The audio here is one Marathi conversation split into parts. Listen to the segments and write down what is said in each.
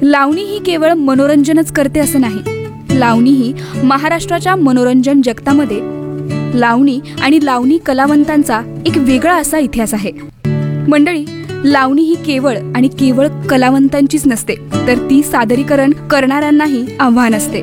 लावणी ही केवळ मनोरंजनच करते असं नाही. लावणी ही महाराष्ट्राच्या मनोरंजन जगतामध्ये लावणी आणि लावणी कलावंतांचा एक वेगळा असा इतिहास आहे. मंडळी, लावणी ही केवळ आणि केवळ कलावंतांचीच नसते, तर ती सादरीकरण करणाऱ्यांनाही आव्हान असते.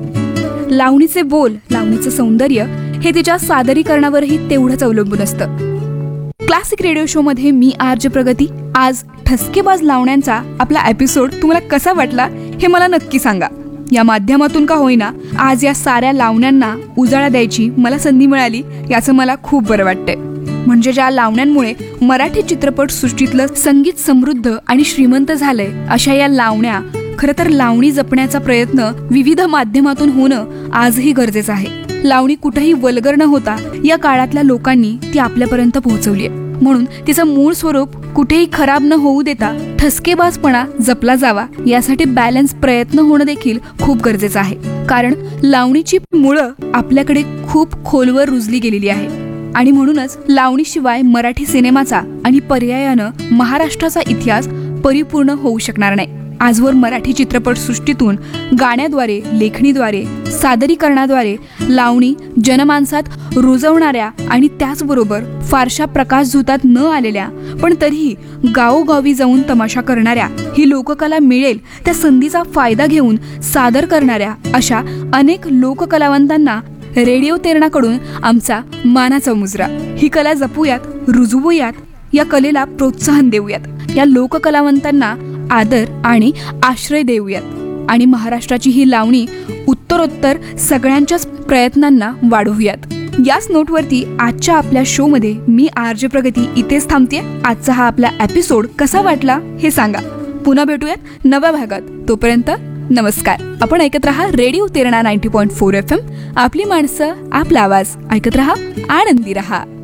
लावणीचे बोल, लावणीचं सौंदर्य हे तिच्या सादरीकरणावरही तेवढंच अवलंबून असतं. क्लासिक रेडिओ शो मध्ये मी आरजे प्रगती. आज ठसकेबाज लावण्यांचा आपला एपिसोड तुम्हाला कसा वाटला हे मला नक्की सांगा. या माध्यमातून का होईना आज या साऱ्या लावण्यांना उजाळा द्यायची मला संधी मिळाली, याचं मला खूप बरं वाटतंय. म्हणजे ज्या लावण्यांमुळे मराठी चित्रपट सृष्टीतलं संगीत समृद्ध आणि श्रीमंत झालंय, अशा या लावण्या, खरं तर लावणी जपण्याचा प्रयत्न विविध माध्यमातून होणं आजही गरजेचं आहे. लावणी कुठेही वल्गर न होता या काळातल्या लोकांनी ती आपल्यापर्यंत पोहोचवली आहे. म्हणून तिचं मूळ स्वरूप कुठेही खराब न होऊ देता ठसकेबाजपणा जपला जावा, यासाठी बॅलन्स प्रयत्न होणं देखील खूप गरजेचं आहे. कारण लावणीची मुळं आपल्याकडे खूप खोलवर रुजली गेलेली आहे आणि म्हणूनच लावणीशिवाय मराठी सिनेमाचा आणि पर्यायानं महाराष्ट्राचा इतिहास परिपूर्ण होऊ शकणार नाही. आजवर मराठी चित्रपट सृष्टीतून गाण्याद्वारे, लेखणीद्वारे, सादरीकरणाद्वारे लावणी जनमानसात रुजवणाऱ्या आणि त्याचबरोबर फारशा प्रकाशझोतात न आलेल्या पण तरीही गावोगावी जाऊन तमाशा करणाऱ्या, ही लोककला मिळेल त्या संधीचा फायदा घेऊन सादर करणाऱ्या अशा अनेक लोककलावंतांना रेडिओ तेरणाकडून आमचा मानाचा मुजरा. ही कला जपूयात, रुजवूयात, या कलेला प्रोत्साहन देऊयात, या लोककलावंतांना आदर आणि आश्रय देऊयात आणि महाराष्ट्राची ही लावणी उत्तरोत्तर सगळ्यांच्याच प्रयत्नांना वाढवूयात. याच नोटवरती आजच्या आपल्या शो मध्ये मी आरजे प्रगती इथेच थांबते. आजचा हा आपला एपिसोड कसा वाटला हे सांगा. पुन्हा भेटूयात नव्या भागात. तोपर्यंत नमस्कार. आपण ऐकत रहा रेडिओ तेरणा 90.4 FM. आपली माणसं, आपला आवाज. ऐकत रहा, आनंदी रहा.